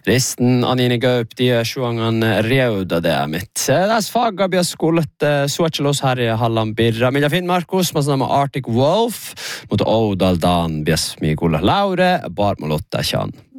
Listen Anine Gaup, de sjuangan reuda det mitt. Das faga bjøs skolet suachelos her I Halland Birra. Milja Finn Markus, man snakker Arctic Wolf, mot Odal Dan bjøs mi gola Laure, bar molotta kjan.